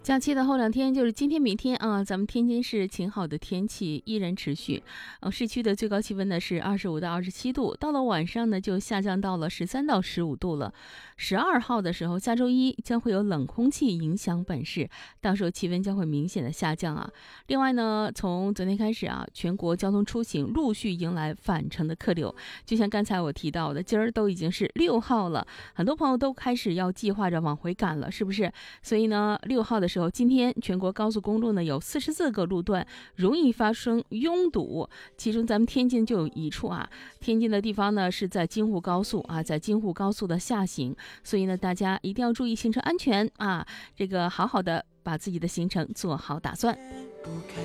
假期的后2天就是今天、明天啊，咱们天津市晴好的天气依然持续。市区的最高气温呢是25到27度，到了晚上呢就下降到了13到15度了。12号的时候，下周一将会有冷空气影响本市，到时候气温将会明显的下降啊。另外呢，从昨天开始啊，全国交通出行陆续迎来返程的客流，就像刚才我提到的，今儿都已经是6号了，很多朋友都开始要计划着往回赶了，是不是？所以呢，6号的时候，今天全国高速公路呢有44个路段容易发生拥堵，其中咱们天津就有一处啊，天津的地方呢是在京沪高速啊，在京沪高速的下行，所以呢大家一定要注意行车安全啊，这个好好的把自己的行程做好打算。